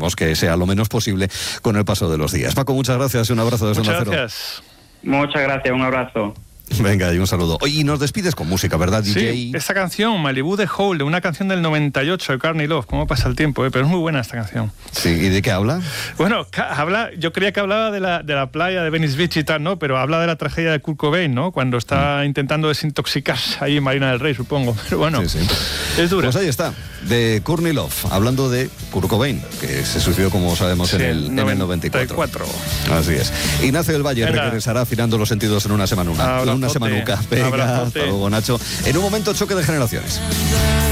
esperemos que sea lo menos posible con el paso de los días. Paco, muchas gracias y un abrazo desde Onda Cero. Muchas gracias. Muchas gracias, un abrazo. Venga, y un saludo. Oye, y nos despides con música, ¿verdad, DJ? Sí, esta canción, Malibu de Hole, una canción del 98 de Courtney Love. ¿Cómo pasa el tiempo? Pero es muy buena esta canción. Sí, ¿y de qué habla? Bueno, yo creía que hablaba de la playa de Venice Beach y tal, ¿no? Pero habla de la tragedia de Kurt Cobain, ¿no? Cuando está intentando desintoxicarse ahí en Marina del Rey, supongo. Pero bueno, sí. Es dura. Pues ahí está, de Courtney Love, hablando de Kurt Cobain, que se suicidó, como sabemos, Sí, en el 94. Así es. Ignacio del Valle regresará afilando los sentidos en una semanuca. Venga, hasta luego, Nacho. En un momento, choque de generaciones.